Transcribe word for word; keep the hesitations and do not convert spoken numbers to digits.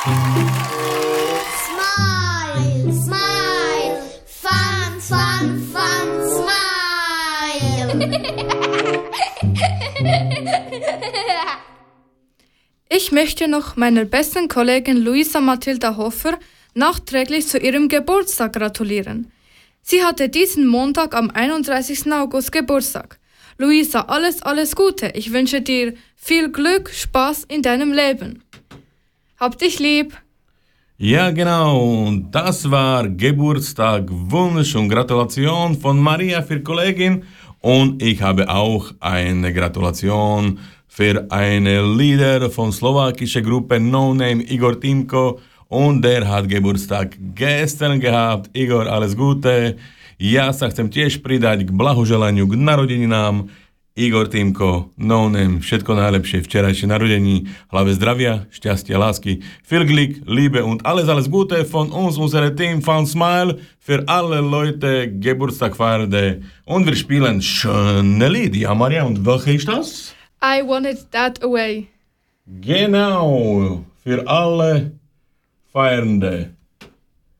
Smile, smile, fun, fun, fun, smile. Ich möchte noch meiner besten Kollegin Luisa Mathilda Hofer nachträglich zu ihrem Geburtstag gratulieren. Sie hatte diesen Montag am einunddreißigsten August Geburtstag. Luisa, alles, alles Gute. Ich wünsche dir viel Glück, Spaß in deinem Leben. Hab dich lieb. Ja, genau. Das war Geburtstag, Wunsch und Gratulation von Maria für Kollegin. Und ich habe auch eine Gratulation für eine Lieder von slowakischer Gruppe No Name, Igor Timko. Und der hat Geburtstag gestern gehabt. Igor, alles Gute. Ja sa chcem tiež pridať k blahoželaniu k narodeninám. Igor Timko, No Name, všetko najlepšie včerajšie narodení. Hlavne zdravia, šťastia, lásky. Viel Glück, Liebe und alles, alles Gute von uns, unserem Team von Smile. Für alle Leute Geburtstag feiernde. Und wir spielen schöne Lied. Ja, Maria, und welche ist das? I Want It That Away. Genau, für alle Feierende.